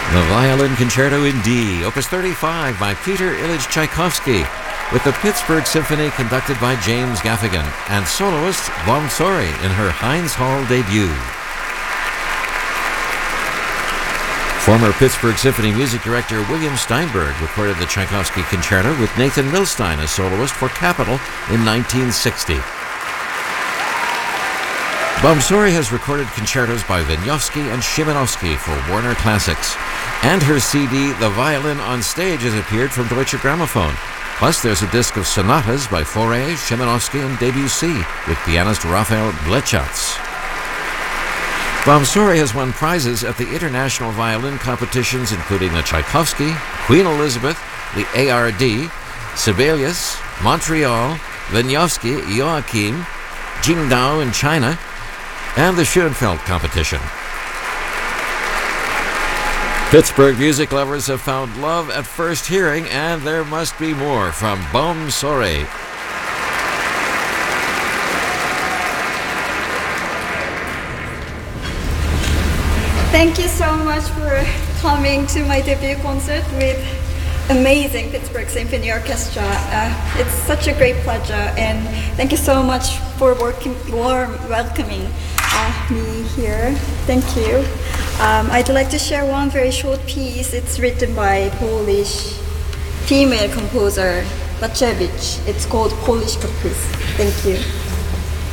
The Violin Concerto in D, Opus 35 by Peter Ilyich Tchaikovsky, with the Pittsburgh Symphony conducted by James Gaffigan and soloist Bomsori in her Heinz Hall debut. Former Pittsburgh Symphony music director William Steinberg recorded the Tchaikovsky Concerto with Nathan Milstein as soloist for Capitol in 1960. Bomsori has recorded concertos by Wieniawski and Szymanowski for Warner Classics, and her CD The Violin on Stage has appeared from Deutsche Grammophon. Plus, there's a disc of sonatas by Fauré, Szymanowski, and Debussy with pianist Raphael Blechatz. Bomsori has won prizes at the international violin competitions including the Tchaikovsky, Queen Elizabeth, the ARD, Sibelius, Montreal, Wieniawski, Joachim, Qingdao in China, and the Schoenfeld competition. Pittsburgh music lovers have found love at first hearing, and there must be more from Bomsori. Thank you so much for coming to my debut concert with amazing Pittsburgh Symphony Orchestra. It's such a great pleasure, and thank you so much for warm welcoming me here. Thank you. I'd like to share one very short piece. It's written by Polish female composer Bacevich. It's called Polish Caprice. Thank you.